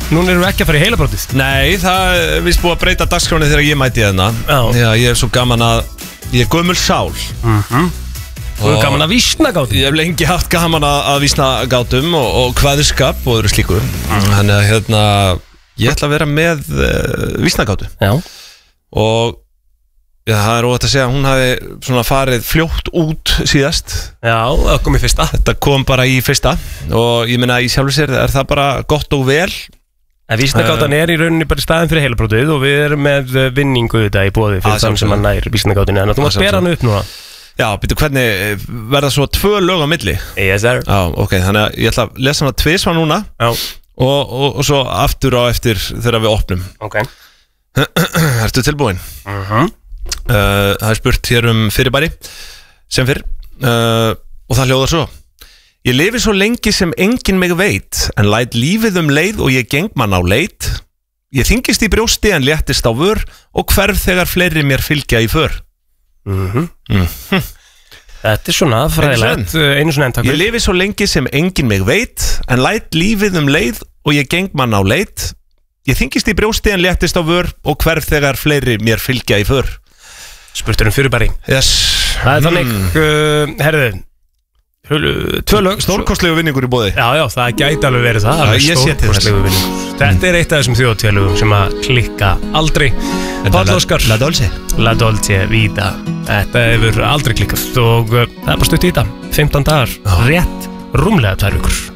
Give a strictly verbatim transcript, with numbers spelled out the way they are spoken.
Núna erum við ekki að fara í heilabrótið. Nei, það er vist búið að breyta dagskráni þegar ég mæti hérna. Já, ég er svo gaman að ég er gömul sál. Mhm. Þú er gaman að vísnagátum. Ég hef lengi haft gaman að, að vísnagátum og, og hvaðurskap og öðru slíku. Þannig að hérna ég ætla að vera með uh, vísnagátu. Já. Og já, það er óvægt að segja að hún hafi svona farið fljótt út síðast. Já, það kom í fyrsta. Þetta kom bara í fyrsta og ég meina í sjálfu sér er það bara gott og vel. En vísnagátan er í rauninni bara staðin fyrir heilabrótið og við erum með vinningu þetta í boði fyrir þann sem hann nær vísnagátunni. Þannig að þú mátt bera hann upp núna. Já, býtu hvernig verða svo tvö lög á milli? Yes sir. Já, ok, þannig að ég ætla að lesa hana tvisvar núna. Já. Og, og, og svo aftur á eftir þegar við opnum. Ok. Ertu tilbúin? Mhm. Uh, það er spurt hér um fyrirbæri sem fyrr uh, og það hljóðar svo: Ég lifi svo lengi sem enginn mig veit, en læt lífið um leið og ég geng mann á leit. Ég þyngist í brjósti en léttist á vör og hverf þegar fleiri mér fylgja í för. Mhm. Mm. Þetta er svona fræðilegt. Einu svona enn takk. Ég lifi svo lengi sem enginn mig veit, en læt lífið um leið og ég geng mann á leit. Ég þyngist í brjósti en léttist á vör og hverf þegar fleiri mér fylgja í för. Spurtur um fyrirbæri. Yes. Það er þannig, mm. uh, herðu Tvö lög. Stórkostlegu vinningur í boði. Já, já, það gæti alveg verið það. Já, ég sé til þess. Stórkostlegu vinningur. Þetta er eitt af þessum þjóðtélugum sem að klikka aldrei. Páll Óskar, La Dolce La Dolce Vita. Þetta hefur aldrei klikkað og uh, það er bara stutt í þetta. fimmtán dagar, rétt, rúmlega tvær vikur.